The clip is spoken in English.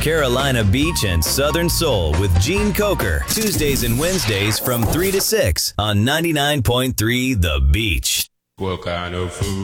Carolina Beach and Southern Soul with Gene Coker. Tuesdays and Wednesdays from 3 to 6 on 99.3 The Beach. What kind of food?